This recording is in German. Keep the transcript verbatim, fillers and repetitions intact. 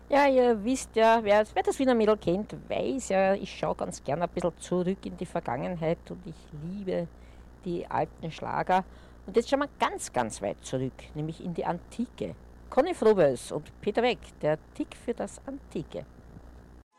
Ja, ihr wisst ja, wer, wer das Wiener Mädel kennt, weiß ja, ich schaue ganz gern ein bisschen zurück in die Vergangenheit und ich liebe die alten Schlager. Und jetzt schauen wir ganz, ganz weit zurück, nämlich in die Antike. Conny Frobes und Peter Weck, der Tick für das Antike.